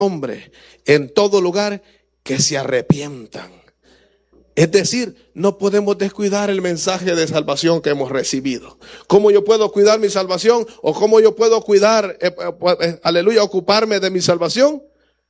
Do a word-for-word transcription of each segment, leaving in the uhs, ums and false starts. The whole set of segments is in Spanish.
hombres en todo lugar que se arrepientan. Es decir, no podemos descuidar el mensaje de salvación que hemos recibido. ¿Cómo yo puedo cuidar mi salvación? ¿O cómo yo puedo cuidar, eh, eh, aleluya, ocuparme de mi salvación?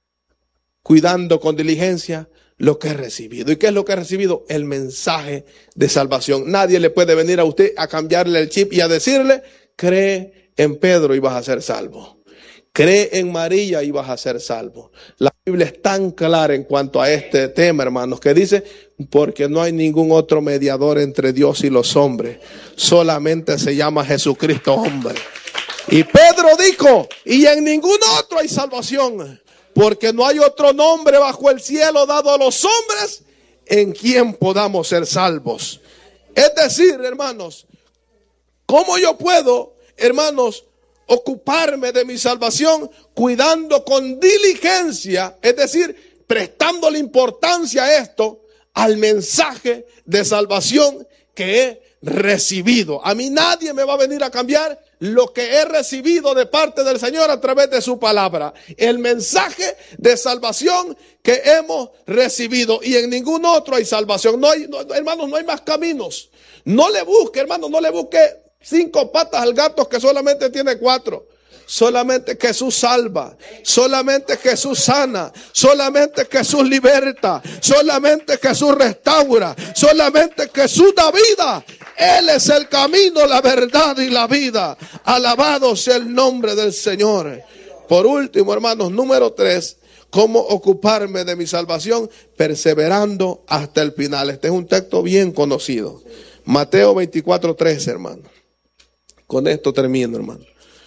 Cuidando con diligencia lo que he recibido. ¿Y qué es lo que he recibido? El mensaje de salvación. Nadie le puede venir a usted a cambiarle el chip y a decirle, cree en Pedro y vas a ser salvo. Cree en María y vas a ser salvo. La Biblia es tan clara en cuanto a este tema, hermanos, que dice, porque no hay ningún otro mediador entre Dios y los hombres. Solamente se llama Jesucristo hombre. Y Pedro dijo, y en ningún otro hay salvación, porque no hay otro nombre bajo el cielo dado a los hombres en quien podamos ser salvos. Es decir, hermanos, ¿cómo yo puedo, hermanos, ocuparme de mi salvación? Cuidando con diligencia, es decir, prestándole importancia a esto, al mensaje de salvación que he recibido. A mí nadie me va a venir a cambiar lo que he recibido de parte del Señor a través de su palabra. El mensaje de salvación que hemos recibido, y en ningún otro hay salvación. No hay, no, hermanos, no hay más caminos. No le busque, hermanos, no le busque cinco patas al gato que solamente tiene cuatro. Solamente Jesús salva, solamente Jesús sana, solamente Jesús liberta, solamente Jesús restaura, solamente Jesús da vida. Él es el camino, la verdad y la vida. Alabado sea el nombre del Señor. Por último, hermanos, número tres, ¿cómo ocuparme de mi salvación? Perseverando hasta el final. Este es un texto bien conocido. Mateo veinticuatro trece, hermano. Con esto termino, hermano.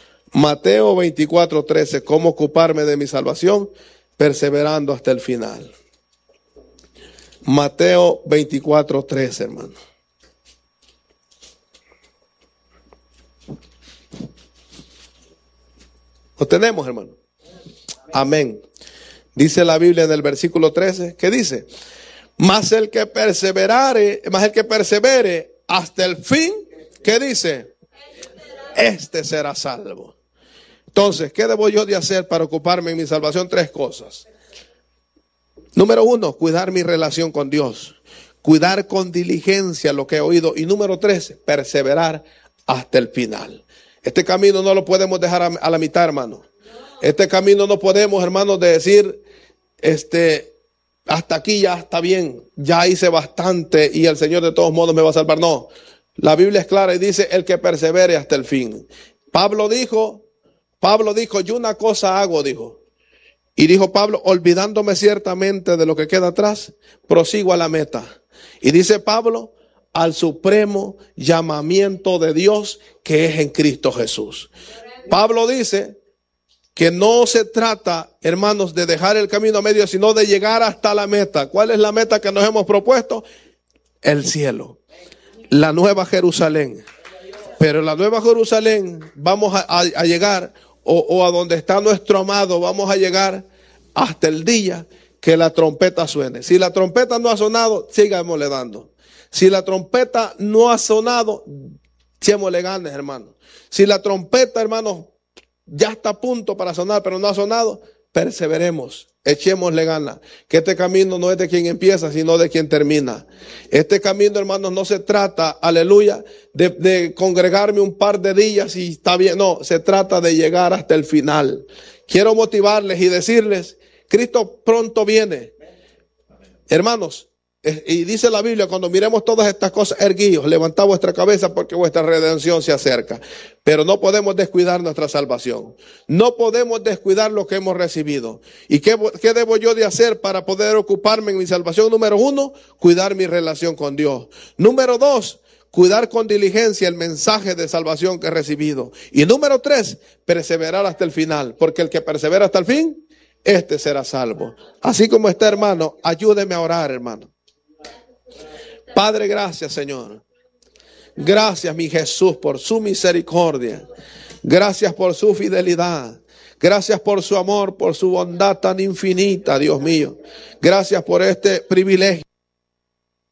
Mateo veinticuatro trece, ¿cómo ocuparme de mi salvación? Perseverando hasta el final. Mateo veinticuatro trece, hermano. ¿Lo tenemos, hermano? Amén. Dice la Biblia en el versículo trece, ¿qué dice? Mas el que perseverare, más el que persevere hasta el fin, ¿qué dice? Este será salvo. Entonces, ¿qué debo yo de hacer para ocuparme en mi salvación? Tres cosas. Número uno, cuidar mi relación con Dios. Cuidar con diligencia lo que he oído. Y número tres, perseverar hasta el final. Este camino no lo podemos dejar a, a la mitad, hermano. Este camino no podemos, hermanos, de decir, este, hasta aquí ya está bien, ya hice bastante y el Señor de todos modos me va a salvar. No, la Biblia es clara y dice, el que persevere hasta el fin. Pablo dijo, Pablo dijo, yo una cosa hago, dijo. Y dijo Pablo, olvidándome ciertamente de lo que queda atrás, prosigo a la meta. Y dice Pablo, al supremo llamamiento de Dios que es en Cristo Jesús. Pablo dice que no se trata, hermanos, de dejar el camino a medio, sino de llegar hasta la meta. ¿Cuál es la meta que nos hemos propuesto? El cielo, la nueva Jerusalén. Pero en la nueva Jerusalén vamos a, a, a llegar, o, o a donde está nuestro amado, vamos a llegar hasta el día que la trompeta suene. Si la trompeta no ha sonado, sigámosle dando. Si la trompeta no ha sonado, echémosle ganas, hermano. Si la trompeta, hermano, ya está a punto para sonar, pero no ha sonado, perseveremos, echémosle ganas. Que este camino no es de quien empieza, sino de quien termina. Este camino, hermanos, no se trata, aleluya, de, de congregarme un par de días y está bien. No, se trata de llegar hasta el final. Quiero motivarles y decirles, Cristo pronto viene. Hermanos, y dice la Biblia, cuando miremos todas estas cosas, erguíos, levantad vuestra cabeza porque vuestra redención se acerca. Pero no podemos descuidar nuestra salvación. No podemos descuidar lo que hemos recibido. ¿Y qué, qué debo yo de hacer para poder ocuparme en mi salvación? Número uno, cuidar mi relación con Dios. Número dos, cuidar con diligencia el mensaje de salvación que he recibido. Y número tres, perseverar hasta el final. Porque el que persevera hasta el fin, este será salvo. Así como está, hermano, ayúdeme a orar, hermano. Padre, gracias, Señor. Gracias, mi Jesús, por su misericordia. Gracias por su fidelidad. Gracias por su amor, por su bondad tan infinita, Dios mío. Gracias por este privilegio.